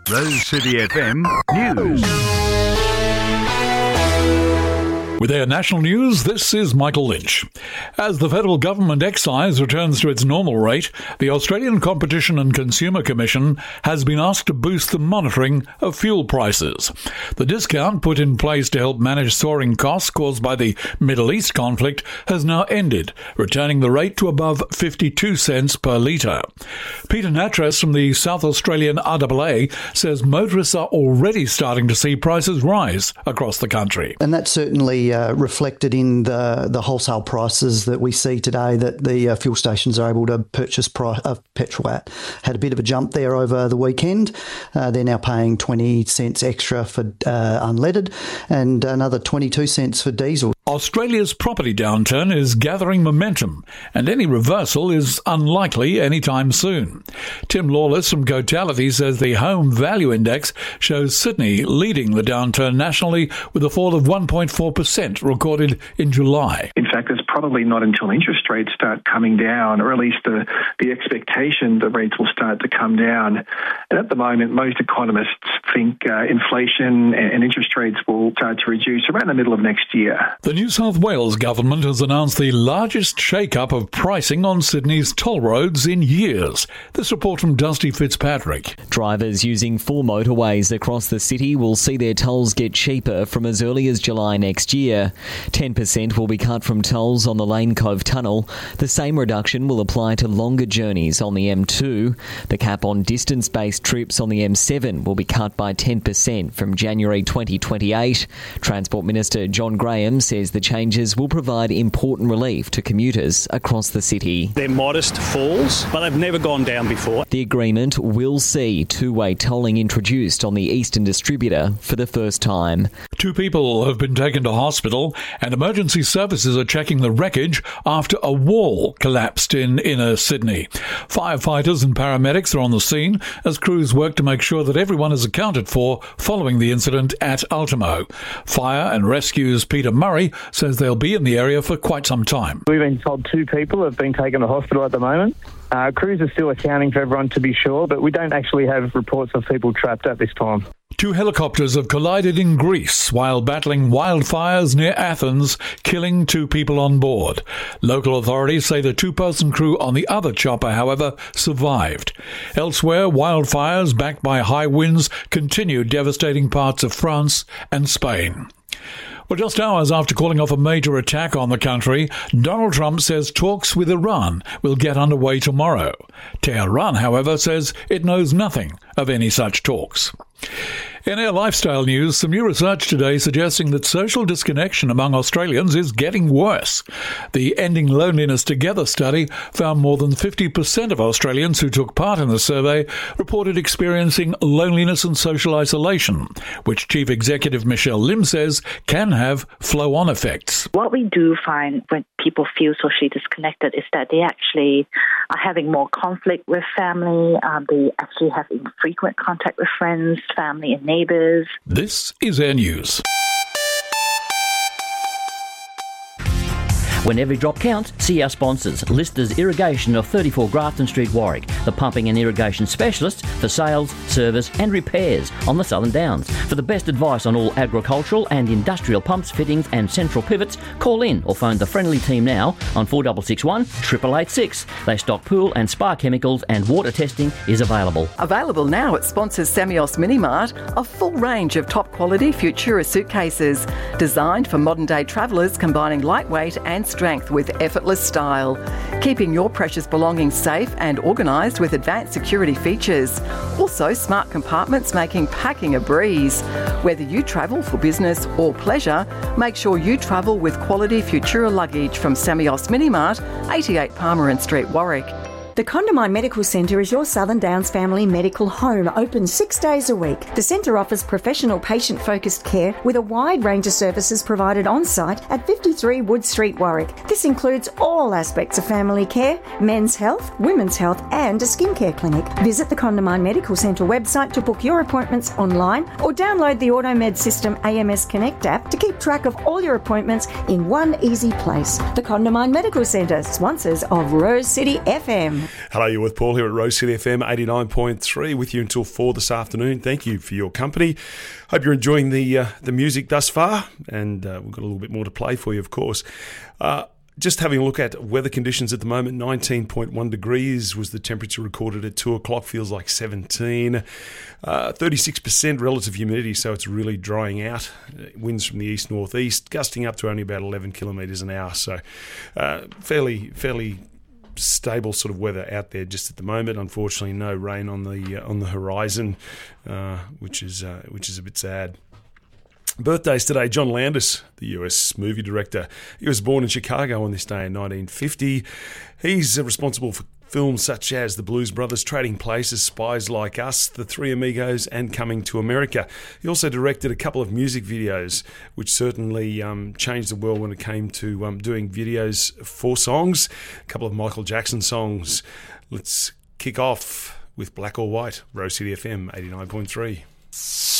Rose City FM News. With our national news, this is Michael Lynch. As the federal government excise returns to its normal rate, the Australian Competition and Consumer Commission has been asked to boost the monitoring of fuel prices. The discount put in place to help manage soaring costs caused by the Middle East conflict has now ended, returning the rate to above 52 cents per litre. Peter Natras from the South Australian RAA says motorists are already starting to see prices rise across the country. And that's certainly reflected in the wholesale prices that we see today, that the fuel stations are able to purchase petrol at. Had a bit of a jump there over the weekend. They're now paying 20 cents extra for unleaded and another 22 cents for diesel. Australia's property downturn is gathering momentum, and any reversal is unlikely anytime soon. Tim Lawless from Cotality says the Home Value Index shows Sydney leading the downturn nationally with a fall of 1.4% recorded in July. In fact, it's probably not until interest rates start coming down, or at least the expectation that rates will start to come down. And at the moment, most economists think inflation and interest rates will start to reduce around the middle of next year. The New South Wales government has announced the largest shake-up of pricing on Sydney's toll roads in years. This report from Dusty Fitzpatrick. Drivers using 4 motorways across the city will see their tolls get cheaper from as early as July next year. 10% will be cut from tolls on the Lane Cove Tunnel. The same reduction will apply to longer journeys on the M2. The cap on distance-based trips on the M7 will be cut by 10% from January 2028. Transport Minister John Graham says the changes will provide important relief to commuters across the city. They're modest falls, but they've never gone down before. The agreement will see two-way tolling introduced on the Eastern Distributor for the first time. 2 people have been taken to hospital, and emergency services are checking the wreckage after a wall collapsed in inner Sydney. Firefighters and paramedics are on the scene as crews work to make sure that everyone is accounted for following the incident at Ultimo. Fire and Rescue's Peter Murray says they'll be in the area for quite some time. We've been told 2 people have been taken to hospital at the moment. Crews are still accounting for everyone to be sure, but we don't actually have reports of people trapped at this time. 2 helicopters have collided in Greece while battling wildfires near Athens, killing 2 people on board. Local authorities say the 2-person crew on the other chopper, however, survived. Elsewhere, wildfires backed by high winds continue devastating parts of France and Spain. Well, just hours after calling off a major attack on the country, Donald Trump says talks with Iran will get underway tomorrow. Tehran, however, says it knows nothing of any such talks. In our lifestyle news, some new research today suggesting that social disconnection among Australians is getting worse. The Ending Loneliness Together study found more than 50% of Australians who took part in the survey reported experiencing loneliness and social isolation, which Chief Executive Michelle Lim says can have flow-on effects. What we do find when people feel socially disconnected is that they actually are having more conflict with family. They actually have infrequent contact with friends, family and neighbours. This is Air News. When every drop counts, see our sponsors. Listers Irrigation of 34 Grafton Street, Warwick, the pumping and irrigation specialist for sales, service and repairs on the Southern Downs. For the best advice on all agricultural and industrial pumps, fittings and central pivots, call in or phone the friendly team now on 4661 8886. They stock pool and spa chemicals and water testing is available. Available now at sponsors Samios Minimart, a full range of top quality Futura suitcases, designed for modern day travellers, combining lightweight and strength with effortless style, keeping your precious belongings safe and organised with advanced security features. Also smart compartments making packing a breeze. Whether you travel for business or pleasure, make sure you travel with quality Futura luggage from Samios Minimart, 88 Palmerin Street, Warwick. The Condamine Medical Centre is your Southern Downs family medical home, open 6 days a week. The centre offers professional patient-focused care with a wide range of services provided on-site at 53 Wood Street, Warwick. This includes all aspects of family care, men's health, women's health and a skincare clinic. Visit the Condamine Medical Centre website to book your appointments online or download the AutoMed System AMS Connect app to keep track of all your appointments in one easy place. The Condamine Medical Centre, sponsors of Rose City FM. Hello, you're with Paul here at Rose City FM 89.3 with you until 4 this afternoon. Thank you for your company. Hope you're enjoying the music thus far, and we've got a little bit more to play for you, of course. Just having a look at weather conditions at the moment, 19.1 degrees was the temperature recorded at 2 o'clock, feels like 17. 36% relative humidity, so it's really drying out. Winds from the east-northeast, gusting up to only about 11 kilometres an hour, so fairly stable sort of weather out there just at the moment. Unfortunately, no rain on the horizon, which is a bit sad. Birthdays today, John Landis, the US movie director. He was born in Chicago on this day in 1950. He's responsible for films such as The Blues Brothers, Trading Places, Spies Like Us, The Three Amigos, and Coming to America. He also directed a couple of music videos, which certainly changed the world when it came to doing videos for songs. A couple of Michael Jackson songs. Let's kick off with Black or White, Rose City FM 89.3.